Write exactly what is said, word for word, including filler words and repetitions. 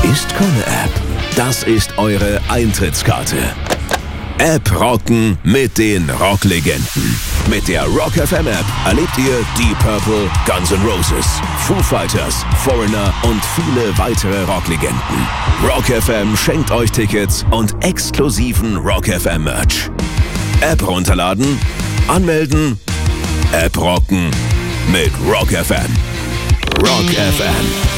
ist keine App. Das ist eure Eintrittskarte. App rocken mit den Rocklegenden. Mit der Rock F M App erlebt ihr Deep Purple, Guns N' Roses, Foo Fighters, Foreigner und viele weitere Rocklegenden. Rock F M schenkt euch Tickets und exklusiven Rock F M Merch. App runterladen, anmelden, App rocken mit Rock F M. Rock F M.